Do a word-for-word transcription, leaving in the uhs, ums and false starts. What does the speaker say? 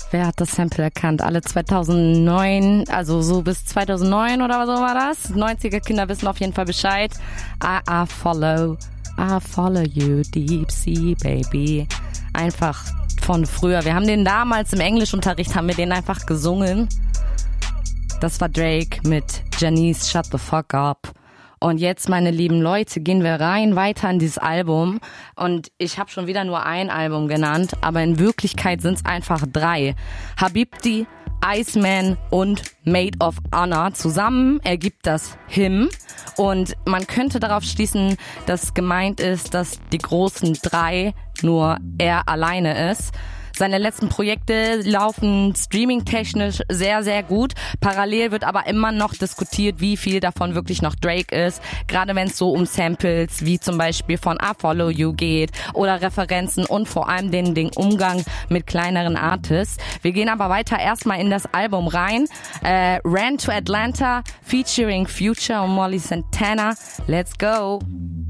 Wer hat das Sample erkannt? Alle zweitausendneun, also so bis zweitausendneun oder so war das. neunziger Kinder wissen auf jeden Fall Bescheid. I, I follow, I follow you, deep sea, baby. Einfach von früher. Wir haben den damals im Englischunterricht, haben wir den einfach gesungen. Das war Drake mit Janice, Shut the Fuck Up. Und jetzt, meine lieben Leute, gehen wir rein weiter in dieses Album. Und ich habe schon wieder nur ein Album genannt, aber in Wirklichkeit sind es einfach drei. Habibti, Iceman und Maid of Honor. Zusammen ergibt das Him. Und man könnte darauf schließen, dass gemeint ist, dass die großen drei nur er alleine ist. Seine letzten Projekte laufen streaming-technisch sehr, sehr gut. Parallel wird aber immer noch diskutiert, wie viel davon wirklich noch Drake ist. Gerade wenn es so um Samples wie zum Beispiel von I Follow You geht oder Referenzen und vor allem den, den Umgang mit kleineren Artists. Wir gehen aber weiter erstmal in das Album rein. Äh, Ran to Atlanta featuring Future und Molly Santana. Let's go!